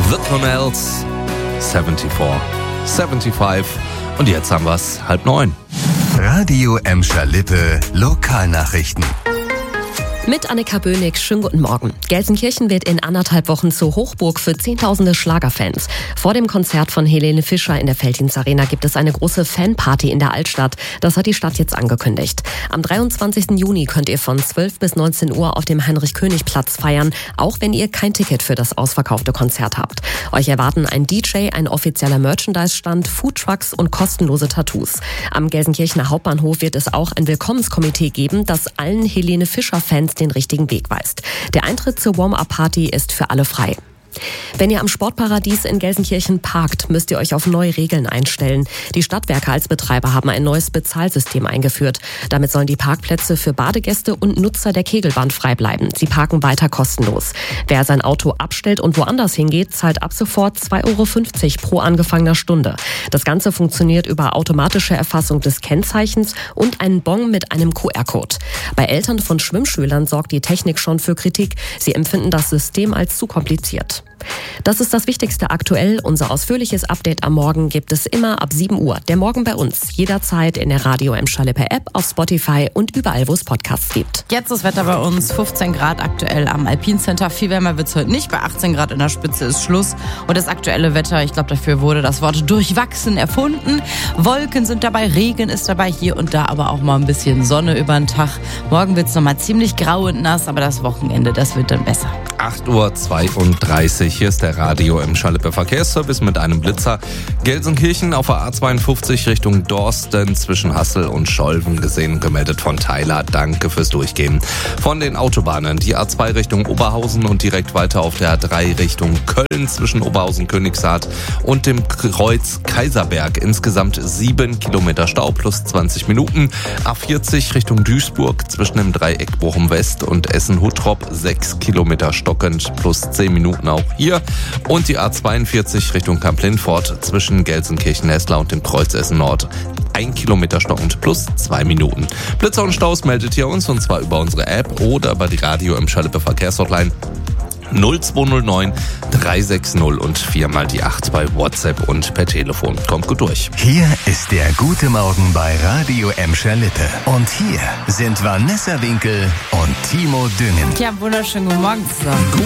The Connells, 74, 75 und jetzt haben wir es 8:30. Radio Emscher Lippe Lokalnachrichten. Mit Annika Bönig, schönen guten Morgen. Gelsenkirchen wird in 1,5 Wochen zur Hochburg für Zehntausende Schlagerfans. Vor dem Konzert von Helene Fischer in der Felddienst-Arena gibt es eine große Fanparty in der Altstadt. Das hat die Stadt jetzt angekündigt. Am 23. Juni könnt ihr von 12 bis 19 Uhr auf dem Heinrich-König-Platz feiern, auch wenn ihr kein Ticket für das ausverkaufte Konzert habt. Euch erwarten ein DJ, ein offizieller Merchandise-Stand, Foodtrucks und kostenlose Tattoos. Am Gelsenkirchener Hauptbahnhof wird es auch ein Willkommenskomitee geben, das allen Helene Fischer-Fans den richtigen Weg weist. Der Eintritt zur Warm-Up-Party ist für alle frei. Wenn ihr am Sportparadies in Gelsenkirchen parkt, müsst ihr euch auf neue Regeln einstellen. Die Stadtwerke als Betreiber haben ein neues Bezahlsystem eingeführt. Damit sollen die Parkplätze für Badegäste und Nutzer der Kegelbahn frei bleiben. Sie parken weiter kostenlos. Wer sein Auto abstellt und woanders hingeht, zahlt ab sofort 2,50 € pro angefangener Stunde. Das Ganze funktioniert über automatische Erfassung des Kennzeichens und einen Bon mit einem QR-Code. Bei Eltern von Schwimmschülern sorgt die Technik schon für Kritik. Sie empfinden das System als zu kompliziert. Das ist das Wichtigste aktuell. Unser ausführliches Update am Morgen gibt es immer ab 7 Uhr. Der Morgen bei uns. Jederzeit in der Radio Emscher Lippe App, auf Spotify und überall, wo es Podcasts gibt. Jetzt das Wetter bei uns. 15 Grad aktuell am Alpincenter. Viel wärmer wird es heute nicht. Bei 18 Grad in der Spitze ist Schluss. Und das aktuelle Wetter, ich glaube, dafür wurde das Wort durchwachsen erfunden. Wolken sind dabei, Regen ist dabei, hier und da aber auch mal ein bisschen Sonne über den Tag. Morgen wird es nochmal ziemlich grau und nass, aber das Wochenende, das wird dann besser. 8:32 Uhr. Hier ist der Radio Emscher Lippe Verkehrsservice mit einem Blitzer. Gelsenkirchen auf der A52 Richtung Dorsten zwischen Hassel und Scholven gesehen, gemeldet von Tyler. Danke fürs Durchgehen. Von den Autobahnen die A2 Richtung Oberhausen und direkt weiter auf der A3 Richtung Köln zwischen Oberhausen-Königshardt und dem Kreuz Kaiserberg. Insgesamt 7 Kilometer Stau plus 20 Minuten. A40 Richtung Duisburg zwischen dem Dreieck Bochum West und Essen-Huttrop 6 Kilometer stockend plus 10 Minuten auch hier. Und die A42 Richtung Kamp-Lindfort zwischen Gelsenkirchen-Hessler und dem Kreuz Essen-Nord 1 Kilometer stockend plus 2 Minuten. Blitzer und Staus meldet ihr uns, und zwar über unsere App oder über die Radio Emscher Lippe Verkehrshotline 0209 360 und 4x8 bei WhatsApp und per Telefon. Kommt gut durch. Hier ist der Gute Morgen bei Radio Emscher Lippe. Und hier sind Vanessa Winkel und Timo Düngen. Ja, wunderschönen guten Morgen zusammen.